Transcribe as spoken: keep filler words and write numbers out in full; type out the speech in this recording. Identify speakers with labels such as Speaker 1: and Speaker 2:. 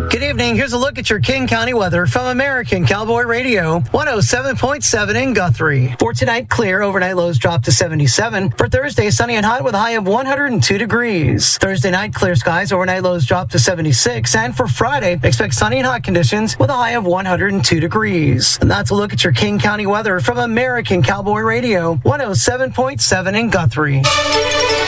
Speaker 1: Good evening. Here's a look at your King County weather from American Cowboy Radio, one oh seven point seven in Guthrie. For tonight, clear. Overnight lows drop to seventy-seven. For Thursday, sunny and hot with a high of one hundred two degrees. Thursday night, clear skies. Overnight lows drop to seventy-six. And for Friday, expect sunny and hot conditions with a high of one hundred two degrees. And that's a look at your King County weather from American Cowboy Radio, one oh seven point seven in Guthrie.